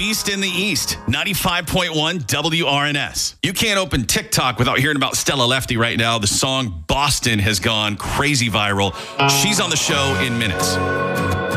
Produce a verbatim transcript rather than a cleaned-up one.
Beast in the East, ninety-five point one W R N S. You can't open TikTok without hearing about Stella Lefty right now. The song Boston has gone crazy viral. She's on the show in minutes.